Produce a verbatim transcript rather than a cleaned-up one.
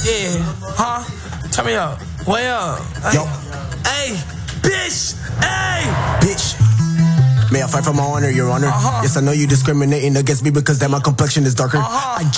Yeah. Huh? Turn me up. Way up. Hey. Yo. Hey. Bitch. Hey. Bitch. May I fight for my honor, your honor? Uh-huh. Yes, I know you discriminating against me because that my complexion is darker. Uh-huh. I